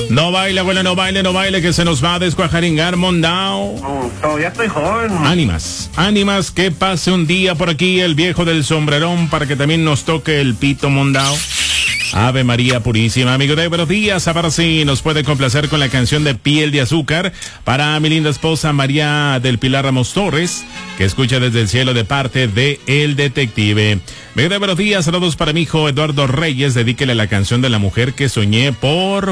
No baile, abuela, no baile, no baile, que se nos va a descuajaringar, Mondao. Todavía estoy joven. Ánimas, que pase un día por aquí el viejo del sombrerón para que también nos toque el pito, Mondao. Ave María Purísima, amigo de buenos días. Ahora sí nos puede complacer con la canción de Piel de Azúcar para mi linda esposa María del Pilar Ramos Torres, que escucha desde el cielo de parte de El Detective. Amigo de buenos días, saludos para mi hijo Eduardo Reyes. Dedíquele la canción de la mujer que soñé, por